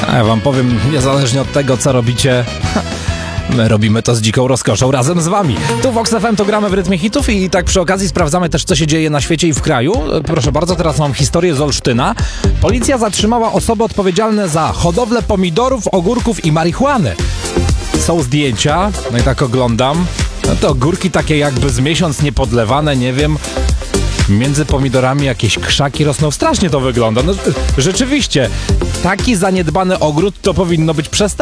A ja wam powiem, niezależnie od tego, co robicie, my robimy to z dziką rozkoszą razem z wami. Tu Vox FM, to gramy w rytmie hitów i tak przy okazji sprawdzamy też, co się dzieje na świecie i w kraju. Proszę bardzo, teraz mam historię z Olsztyna. Policja zatrzymała osoby odpowiedzialne za hodowlę pomidorów, ogórków i marihuany. Są zdjęcia, no i tak oglądam. No to ogórki takie jakby z miesiąc niepodlewane, nie wiem. Między pomidorami jakieś krzaki rosną. Strasznie to wygląda. No, rzeczywiście, taki zaniedbany ogród to powinno być przestępstwo.